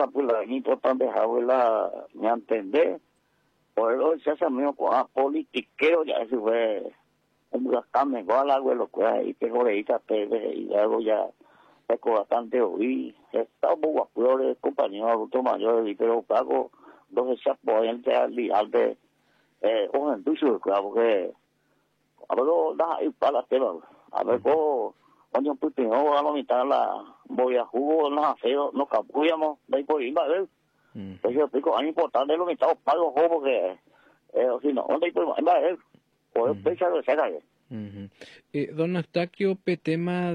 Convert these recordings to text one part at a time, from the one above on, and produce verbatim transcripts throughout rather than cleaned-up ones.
cosa pues la importante es la me entender por eso se hace mío con a politiqueo ya se fue un gastame igual algo lo que hay que joreita te y algo ya tengo bastante oí está un poco flores compañeros adultos mayores pero pago dos se apoyan al al de eh o en tu claro que a ver da y para tema a ver cómo cuando pues tengo a la mitad la voy a jugo no feo no capuyamos de ahí por ir a ver yo digo es importante lo mitad pago jugo porque eh o si no donde pues va a ver por pensar de sacar Uh-huh. Eh, don Eustaquio, pe tema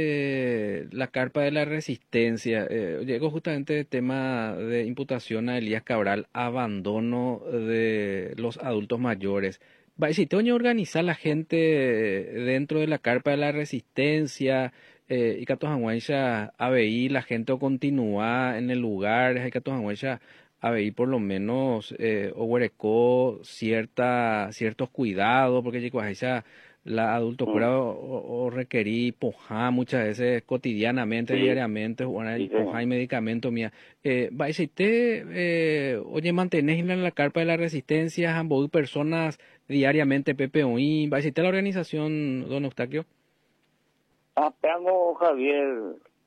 de la carpa de la resistencia, eh, llegó justamente el tema de imputación a Elías Cabral, abandono de los adultos mayores. Va, si te organizar la gente dentro de la carpa de la resistencia, eh, y Catojanguaisha A B I, la gente o continúa en el lugar, hay Catojanguaisha A B I por lo menos, eh, o huerecó cierta, ciertos cuidados, porque llegó a esa la adulto cura o, o requerí poja muchas veces cotidianamente, sí, diariamente, bueno, sí, poja y medicamento mía. Eh, va, si te, eh, oye, mantenés en la carpa de la resistencia, ambos personas diariamente, P P O I, va, si te la organización, don Eustaquio. Ah, tengo Javier,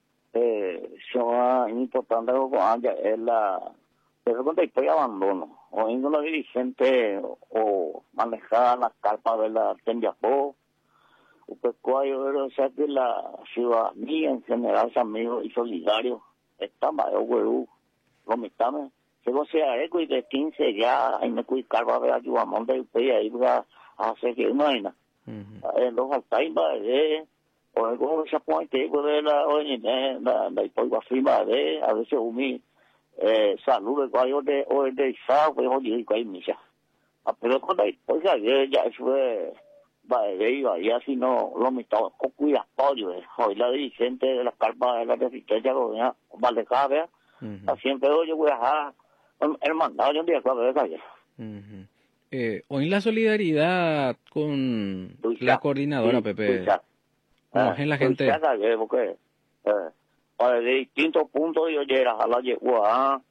eh, son importante con ella, es la, pero cuando estoy abandono, o en una dirigente o manejar las carpas de la Tendiapó, o pues cuál o sea que la ciudadanía en general, amigos y solidarios, está más o güey, comitame, se lo sea eco y de quince ya, ahí me cuida carpa de ayudamón de usted, ahí va a hacer que no hay nada. En los altares va de o algo se pone que de la oye la la polva firma de a veces umi eh salud de cual de o de sa pues oye que hay misa pero cuando hay pues ya ya fue va de iba y así no lo me estaba con cuidado hoy la dirigente de las carpas de la resistencia gobierna vale cabe siempre oye voy a hermandad yo día cabe de allá. Eh, hoy la solidaridad con Luisa, la coordinadora, sí, Pepe. Luisa. ¿Cómo es la gente? Luisa, porque eh, de distintos puntos yo llegué a la Yeguá,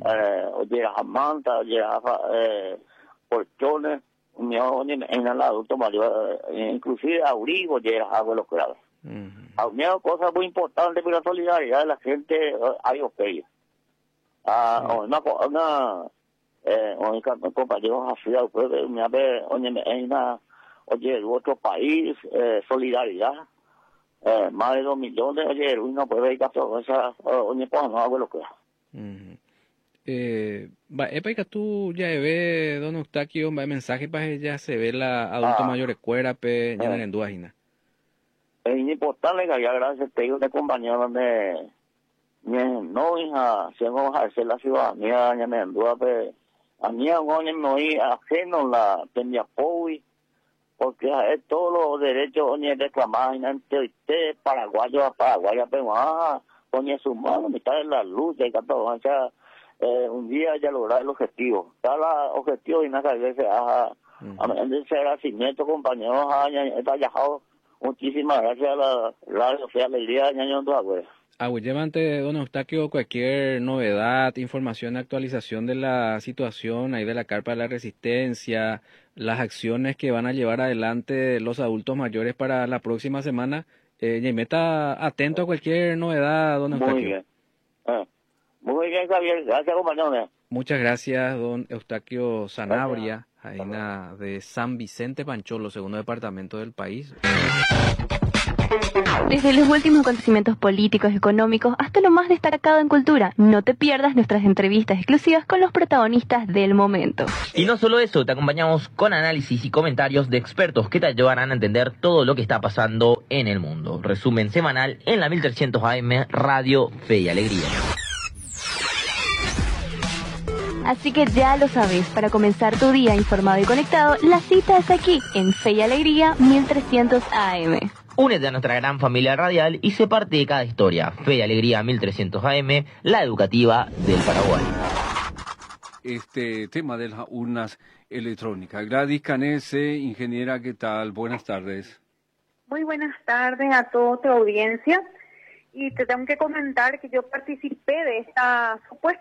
oye a Manta, oye a eh, Porchones, mi en el adulto mayor, inclusive a Urigo, llegué a los grados. A mí hay cosas muy importantes para la solidaridad de la gente, hay ok. Ah, una una eh oye compañeros así pues me ve oye en una oye otro país eh, solidaridad eh, más de dos millones oye uno puede ver caso esa oye pues no hago lo que eh va epa que tú ya ve don Eustaquio va mensaje para ya se ve la adulto ah, mayor escuela pe ya en duajina es importante que haya gracias te digo de compañeros de no hija si vamos a hacer la ciudadanía ya me andúa pe a mí ahora no hay ajeno la tenía Powi porque es todos los derechos ni reclamar ante usted paraguayo a paraguaya pero ah pone su mano mitad de la luz de todo o sea eh, un día ya lograr el objetivo cada objetivo y nada que se haga a ese agradecimiento compañeros está viajado muchísimas gracias a la radio sea alegría ñaño toda pues. Llevante, don Eustaquio, cualquier novedad, información, actualización de la situación ahí de la carpa de la resistencia, las acciones que van a llevar adelante los adultos mayores para la próxima semana, eh, y meta atento a cualquier novedad, don Eustaquio. Muy bien. Eh, muy bien, Javier. Gracias, compañero. Muchas gracias, don Eustaquio Sanabria, Jaina de San Vicente Pancholo, segundo departamento del país. Desde los últimos acontecimientos políticos, económicos, hasta lo más destacado en cultura, no te pierdas nuestras entrevistas exclusivas con los protagonistas del momento. Y no solo eso, te acompañamos con análisis y comentarios de expertos que te ayudarán a entender todo lo que está pasando en el mundo. Resumen semanal en la mil trescientos A M, Radio Fe y Alegría. Así que ya lo sabes, para comenzar tu día informado y conectado, la cita es aquí, en Fe y Alegría mil trescientos A M. Únete a nuestra gran familia radial y sé parte de cada historia. Fe y Alegría mil trescientos A M, la educativa del Paraguay. Este tema de las urnas electrónicas. Gladys Canese, ingeniera, ¿qué tal? Buenas tardes. Muy buenas tardes a toda tu audiencia. Y te tengo que comentar que yo participé de esta supuesta